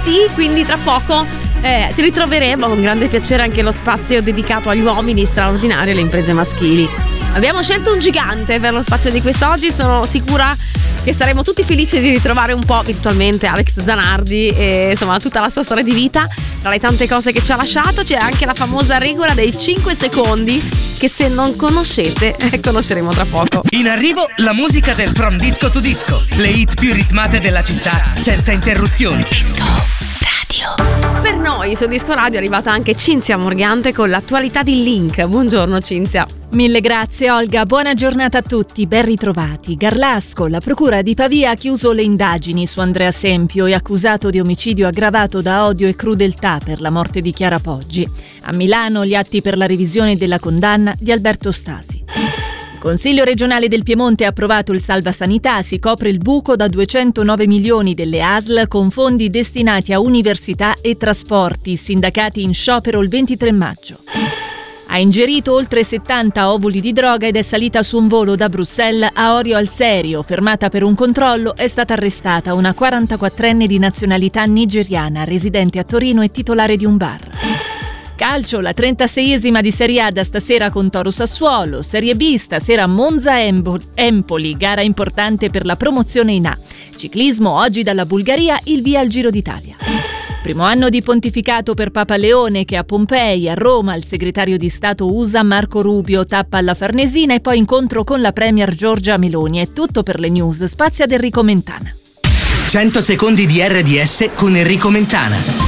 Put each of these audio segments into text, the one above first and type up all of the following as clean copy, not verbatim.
sì, quindi tra poco ti ritroveremo con grande piacere anche lo spazio dedicato agli uomini straordinari e alle imprese maschili. Abbiamo scelto un gigante per lo spazio di quest'oggi, sono sicura che saremo tutti felici di ritrovare un po' virtualmente Alex Zanardi e insomma tutta la sua storia di vita. Tra le tante cose che ci ha lasciato c'è anche la famosa regola dei 5 secondi che se non conoscete conosceremo tra poco. In arrivo la musica del From Disco to Disco, le hit più ritmate della città senza interruzioni. Disco Radio. Per noi su Disco Radio è arrivata anche Cinzia Morgante con l'attualità di Link. Buongiorno Cinzia. Mille grazie Olga, buona giornata a tutti, ben ritrovati. Garlasco, la procura di Pavia ha chiuso le indagini su Andrea Sempio e accusato di omicidio aggravato da odio e crudeltà per la morte di Chiara Poggi. A Milano gli atti per la revisione della condanna di Alberto Stasi. Il Consiglio regionale del Piemonte ha approvato il Salva Sanità, si copre il buco da 209 milioni delle ASL con fondi destinati a università e trasporti, sindacati in sciopero il 23 maggio. Ha ingerito oltre 70 ovuli di droga ed è salita su un volo da Bruxelles a Orio al Serio. Fermata per un controllo, è stata arrestata una 44enne di nazionalità nigeriana, residente a Torino e titolare di un bar. Calcio, la 36esima di Serie A da stasera con Toro Sassuolo. Serie B stasera Monza-Empoli, gara importante per la promozione in A. Ciclismo, oggi dalla Bulgaria il via al Giro d'Italia. Primo anno di pontificato per Papa Leone che a Pompei, a Roma, il segretario di Stato USA Marco Rubio, tappa alla Farnesina e poi incontro con la premier Giorgia Meloni. È tutto per le news, spazio ad Enrico Mentana. 100 secondi di RDS con Enrico Mentana.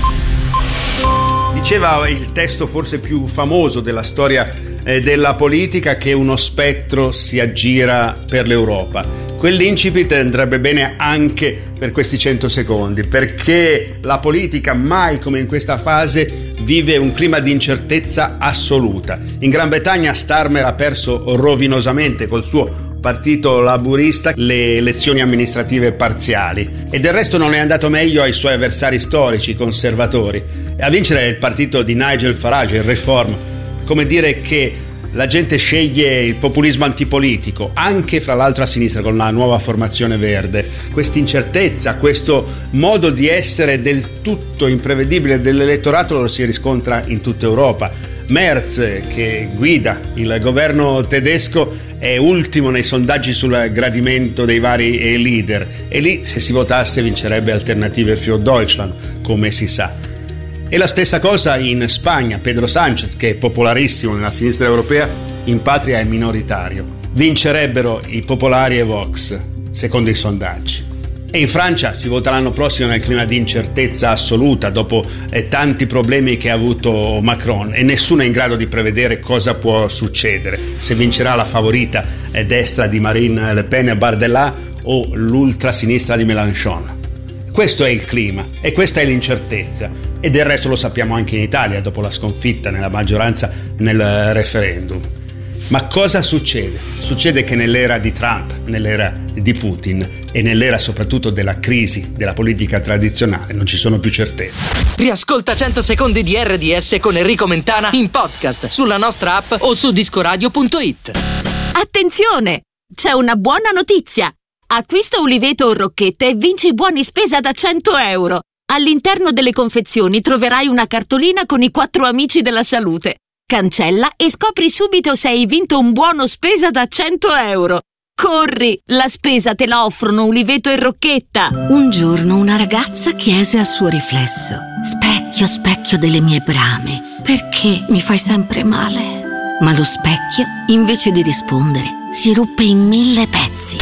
Diceva il testo forse più famoso della storia della politica che uno spettro si aggira per l'Europa. Quell'incipit andrebbe bene anche per questi 100 secondi, perché la politica mai come in questa fase vive un clima di incertezza assoluta. In Gran Bretagna Starmer ha perso rovinosamente col suo partito laburista le elezioni amministrative parziali e del resto non è andato meglio ai suoi avversari storici conservatori. A vincere è il partito di Nigel Farage, il Reform, come dire che la gente sceglie il populismo antipolitico, anche fra l'altro a sinistra con la nuova formazione verde. Questa incertezza, questo modo di essere del tutto imprevedibile dell'elettorato lo si riscontra in tutta Europa. Merz, che guida il governo tedesco, è ultimo nei sondaggi sul gradimento dei vari leader e lì se si votasse vincerebbe Alternative für Deutschland, come si sa. E la stessa cosa in Spagna, Pedro Sánchez, che è popolarissimo nella sinistra europea, in patria è minoritario. Vincerebbero i popolari e Vox, secondo i sondaggi. E in Francia si vota l'anno prossimo nel clima di incertezza assoluta dopo tanti problemi che ha avuto Macron e nessuno è in grado di prevedere cosa può succedere, se vincerà la favorita destra di Marine Le Pen e Bardella o l'ultrasinistra di Mélenchon. Questo è il clima e questa è l'incertezza e del resto lo sappiamo anche in Italia dopo la sconfitta nella maggioranza nel referendum. Ma cosa succede? Succede che nell'era di Trump, nell'era di Putin e nell'era soprattutto della crisi della politica tradizionale non ci sono più certezze. Riascolta 100 secondi di RDS con Enrico Mentana in podcast sulla nostra app o su discoradio.it. Attenzione! C'è una buona notizia! Acquista Uliveto o Rocchette e vinci buoni spesa da 100 euro. All'interno delle confezioni troverai una cartolina con i 4 amici della salute. Cancella e scopri subito se hai vinto un buono spesa da 100 euro. Corri, la spesa te la offrono Uliveto e Rocchetta. Un giorno una ragazza chiese al suo riflesso: specchio, specchio delle mie brame, perché mi fai sempre male? Ma lo specchio, invece di rispondere, si ruppe in 1000 pezzi.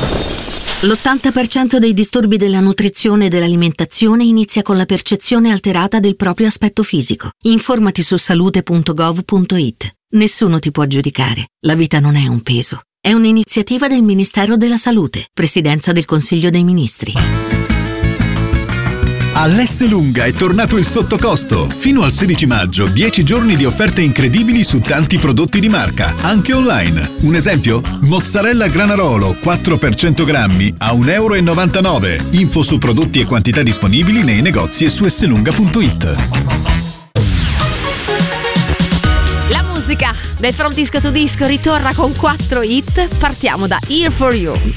L'80% dei disturbi della nutrizione e dell'alimentazione inizia con la percezione alterata del proprio aspetto fisico. Informati su salute.gov.it. Nessuno ti può giudicare. La vita non è un peso. È un'iniziativa del Ministero della Salute, Presidenza del Consiglio dei Ministri. All'Esselunga è tornato il sottocosto. Fino al 16 maggio, 10 giorni di offerte incredibili su tanti prodotti di marca, anche online. Un esempio? Mozzarella Granarolo 4 per 100 grammi a €1,99 €. Info su prodotti e quantità disponibili nei negozi e su esselunga.it. La musica del From Disco to Disco ritorna con 4 hit. Partiamo da Here For You.